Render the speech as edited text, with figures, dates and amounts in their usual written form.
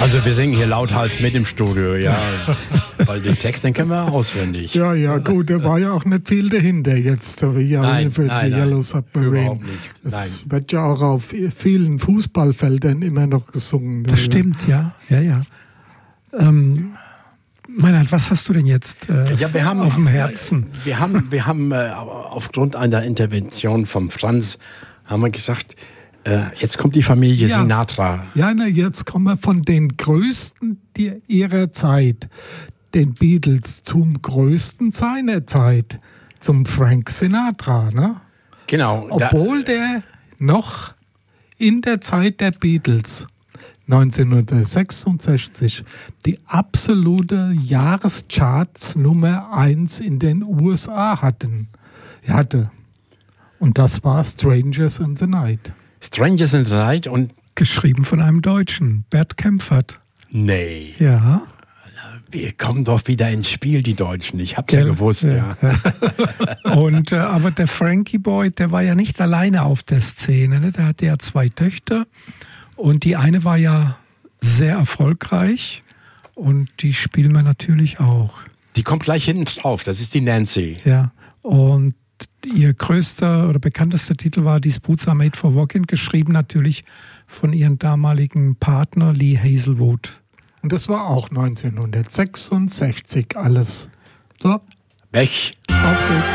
Also wir singen hier lauthals mit im Studio, ja. Weil den Text, den kennen wir auswendig. Ja, gut, da war ja auch nicht viel dahinter jetzt, so wie Yellow Submarine. Überhaupt nicht. Das wird ja auch auf vielen Fußballfeldern immer noch gesungen. Das stimmt, ja. Meinhard, was hast du denn jetzt wir haben, auf dem Herzen? Wir haben aufgrund einer Intervention vom Franz, haben wir gesagt, jetzt kommt die Familie Sinatra. Ja, jetzt kommen wir von den Größten ihrer Zeit, den Beatles, zum Größten seiner Zeit, zum Frank Sinatra, ne? Genau. Obwohl der noch in der Zeit der Beatles 1966 die absolute Jahrescharts Nummer 1 in den USA hatte. Und das war Strangers in the Night. Strangers in the Night und geschrieben von einem Deutschen, Bert Kaempfert. Nee. Ja. Wir kommen doch wieder ins Spiel, die Deutschen. Ich hab's ja gewusst, ja. Und aber der Frankie Boy, der war ja nicht alleine auf der Szene. Ne? Der hatte ja 2 Töchter und die eine war ja sehr erfolgreich und die spielen wir natürlich auch. Die kommt gleich hinten drauf, das ist die Nancy. Ja, und ihr größter oder bekanntester Titel war These Boots Are Made for Walking, geschrieben natürlich von ihrem damaligen Partner Lee Hazelwood. Und das war auch 1966 alles. So, Weg. auf geht's.